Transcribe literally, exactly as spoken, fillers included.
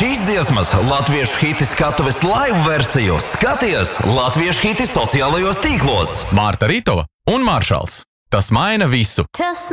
Šīs dziesmas latviešu hiti skatuves live versiju skaties latviešu hiti sociālajos tīklos. Mārta Rītova un Maršals. Tas maina visu. Tas